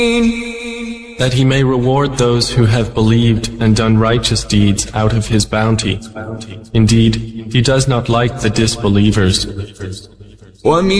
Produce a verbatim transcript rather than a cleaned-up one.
that he may reward those who have believed and done righteous deeds out of his bounty. Indeed, he does not like the disbelievers.